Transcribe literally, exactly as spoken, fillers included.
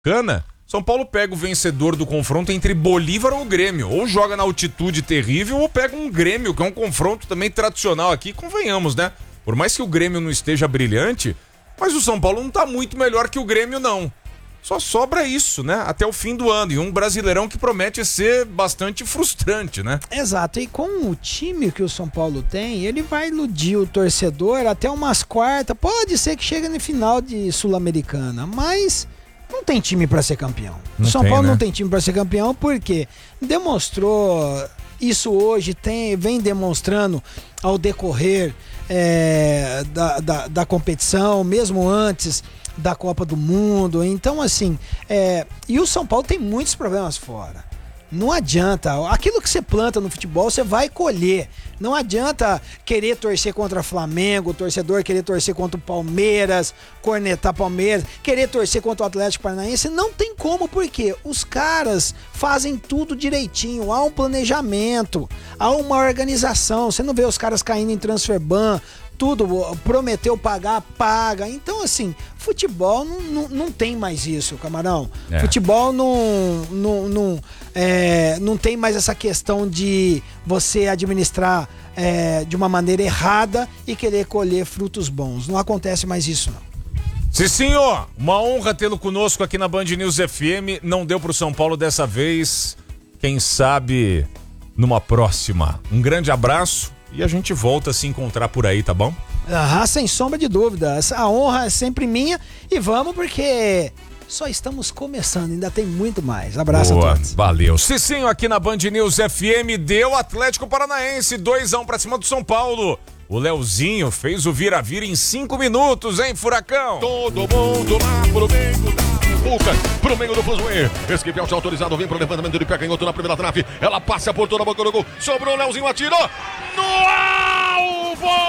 Cana, São Paulo pega o vencedor do confronto entre Bolívar ou Grêmio. Ou joga na altitude terrível ou pega um Grêmio, que é um confronto também tradicional aqui, convenhamos, né? Por mais que o Grêmio não esteja brilhante, mas o São Paulo não tá muito melhor que o Grêmio, não. Só sobra isso, né? Até o fim do ano. E um Brasileirão que promete ser bastante frustrante, né? Exato. E com o time que o São Paulo tem, ele vai iludir o torcedor até umas quartas. Pode ser que chegue no final de Sul-Americana, mas não tem time para ser campeão. Não o São tem, Paulo né? não tem time para ser campeão porque demonstrou isso hoje, tem, vem demonstrando ao decorrer é, da, da, da competição, mesmo antes da Copa do Mundo. Então, assim, é, e o São Paulo tem muitos problemas fora. Não adianta, aquilo que você planta no futebol, você vai colher. Não adianta querer torcer contra Flamengo, o torcedor querer torcer contra o Palmeiras, cornetar Palmeiras, querer torcer contra o Atlético Paranaense. Não tem como, porque os caras fazem tudo direitinho, há um planejamento, há uma organização. Você não vê os caras caindo em transfer ban, tudo, prometeu pagar, paga. Então, assim, futebol não, não, não tem mais isso, Camarão. É. Futebol não, não, não, é, não tem mais essa questão de você administrar é, de uma maneira errada e querer colher frutos bons. Não acontece mais isso, não. Cicinho, uma honra tê-lo conosco aqui na Band News F M. Não deu pro São Paulo dessa vez. Quem sabe numa próxima. Um grande abraço. E a gente volta a se encontrar por aí, tá bom? Ah, sem sombra de dúvida. A honra é sempre minha. E vamos, porque só estamos começando, ainda tem muito mais. Abraço Boa, a todos. Valeu. Cicinho aqui na Band News F M, deu Atlético Paranaense, dois a um pra cima do São Paulo. O Leozinho fez o vira-vira em cinco minutos, hein, Furacão? Todo mundo lá pro meio da Lucas, pro meio do Fluzoe. Esquivel já autorizado, vem pro levantamento de pé, canhoto na primeira trave. Ela passa por toda a boca do gol. Sobrou o Leozinho, atirou. No ar!